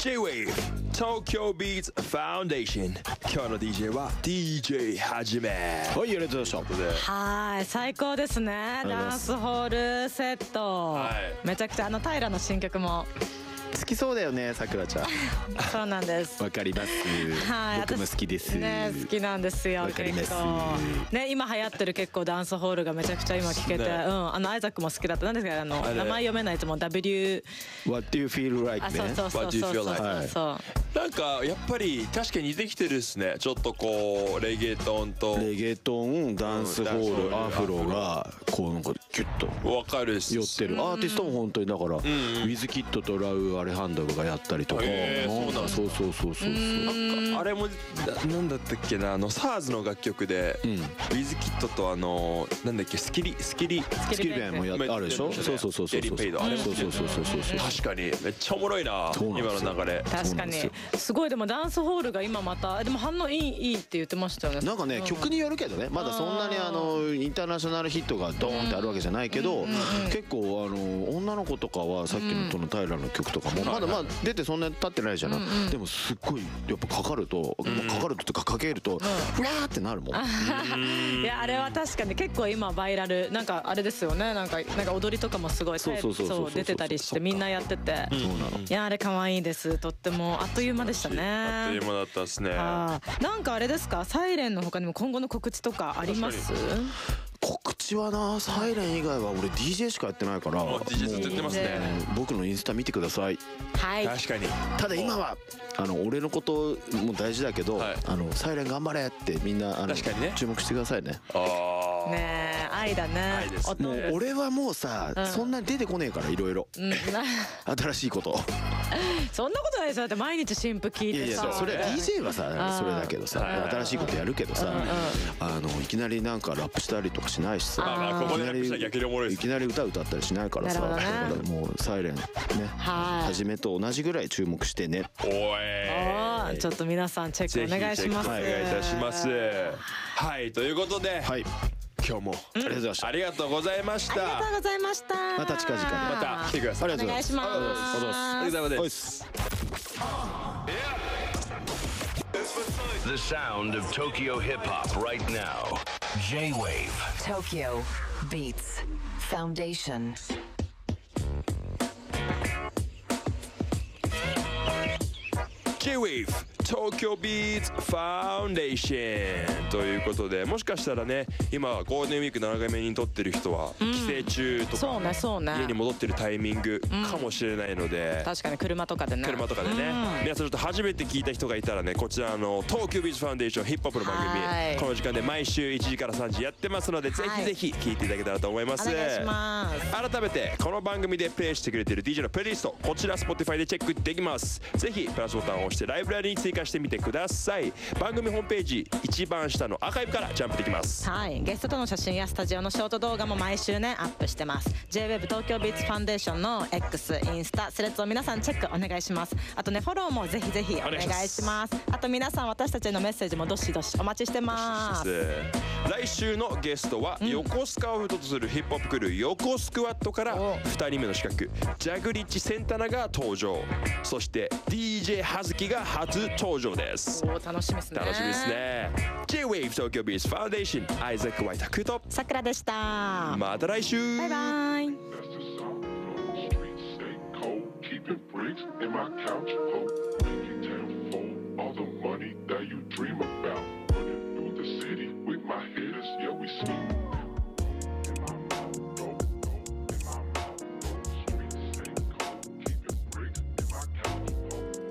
J-Wave 東京ビーツファウンデーション。今日の DJ は DJ はじめ。 はい、ありがとうございました。 はい、最高ですね。ダンスホールセット、めちゃくちゃ平の新曲も好きそうだよね、さくらちゃん。 そうなんです。 わかります。 はい、 僕も好きです。 ね、好きなんですよ。 わかります。 ね、今流行ってる結構ダンスホールがめちゃくちゃ今聞けて、アイザックも好きだった。なんですか、名前読めないともう W What do you feel like ね。 そうそうそうそう。 なんかやっぱり確かに似てきてるっすね。ちょっとこうレゲトンとダンスホール、アフロがこうなんかキュッとわかるっす。 寄ってるアーティストも本当にだからウィズキッドとラウ・アレハンドロがやったりとか、そうなんかあれもなんだったっけな、SARS の楽曲でウィズキッドとなんだっけスキリベンもやってあるでしょ。そうエリペイド、あれも確かにめっちゃおもろいな今の流れ。 確かにすごい。でもダンスホールが今またでも反応いいって言ってましたよね。 なんかね、曲によるけどね、まだそんなにインターナショナルヒットがドーンってあるわけじゃないけど、結構女の子とかはさっきのトの平の曲とかもまだ出てそんなに経ってないじゃない。でもすっごいやっぱかかるととかかけるとふわーってなるもん。 いや、あれは確かに結構今バイラル、なんかあれですよね、なんか踊りとかもすごいそう出てたりしてみんなやってて、いやあれ可愛いです。とってもあっという間でしたね。 あっという間だったですね。 なんかあれですか、サイレンの他にも今後の告知とかあります？ 告知はな、サイレン以外は俺 DJ しかやってないから、 DJ ずっとやってますね。 僕のインスタ見てください。 はい、 確かに。 ただ今は俺のことも大事だけど、サイレン頑張れってみんな確かにね、 注目してくださいね。 ねえ、愛だね。 もう俺はもうさ、そんなに出てこねえから、いろいろ新しいことそんなことないですよ。だって毎日新譜聞いてさ。 いやそれは DJ はさそれだけどさ、新しいことやるけどさ、いきなりなんかラップしたりとかしないしさ、いきなり歌ったりしないからさ、だからもうサイレンね、はじめと同じぐらい注目してね。 ちょっと皆さんチェックお願いします。 お願いいたします。はい、ということで今日もありがとうございました。 ありがとうございました。 また近々 また来てください。 お願いします。 ありがとうございます。 The sound of Tokyo hip hop right now. J-Wave. Tokyo Beats Foundation. J-Wave 東京ビーツファウンデーションということで、もしかしたらね、今ゴールデンウィーク7回目に撮ってる人は帰省中とか家に戻ってるタイミングかもしれないので、 確かに車とかでね、皆さんちょっと初めて聞いた人がいたらね、こちらの東京ビーツファウンデーションヒップホップの番組、この時間で毎週1時から3時やってますので、ぜひぜひ聞いていただけたらと思います。 お願いします。 改めてこの番組でプレイしてくれてる DJ のプレイリスト、こちら Spotify でチェックできます。ぜひプラスボタンを押してライブラリに追加してみてください。番組ホームページ一番下のアーカイブからジャンプできます。 はい、ゲストとの写真やスタジオのショート動画も毎週ねアップしてます。 J-Wave 東京ビーツファンデーションの X、インスタ、スレッズを皆さんチェックお願いします。あとね、フォローもぜひぜひお願いします。あと皆さん私たちへのメッセージもどしどしお待ちしてます。 来週のゲストは横須賀をフードとするヒップホップクルー横スクワットから2人目の資格ジャグリッチセンタナが登場。そして DJ 葉月が初登場です。 楽しみですね。 楽しみですね。 J-Wave 東京ビーツファウンデーション、アイザック・ワイタクとさくらでした。 また来週。 バイバイ。 Keeping bricks in my couch.